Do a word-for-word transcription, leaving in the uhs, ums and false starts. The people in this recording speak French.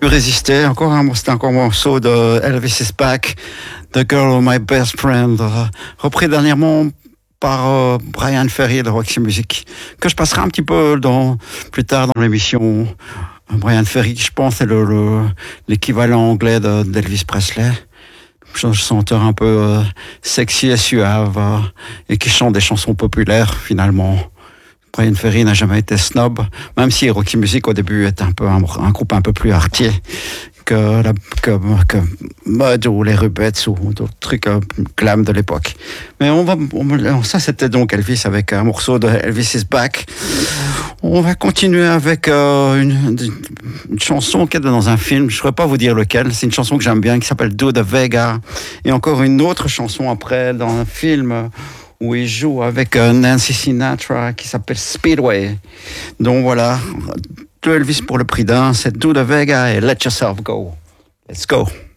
résister. Encore un, c'était encore un morceau de Elvis is Back, The Girl of My Best Friend, euh, repris dernièrement par euh, Brian Ferry de Roxy Music, que je passerai un petit peu dans, plus tard dans l'émission. Brian Ferry, je pense, c'est le, le, l'équivalent anglais de, d'Elvis Presley. Un chanteur un peu euh, sexy et suave, euh, et qui chante des chansons populaires, finalement. Brian Ferry n'a jamais été snob, même si Roxy Music au début était un peu un, un groupe un peu plus artier que, la, que, que Mud ou les Rubettes ou d'autres trucs euh, glam de l'époque. Mais on va, on, ça c'était donc Elvis avec un morceau de Elvis is Back. On va continuer avec euh, une, une chanson qui est dans un film, je ne saurais pas vous dire lequel, c'est une chanson que j'aime bien qui s'appelle Do the Vega, et encore une autre chanson après dans un film où il joue avec euh, Nancy Sinatra qui s'appelle Speedway. Donc voilà, deux Elvis pour le prix d'un, c'est Do the Vega et Let Yourself Go. Let's go.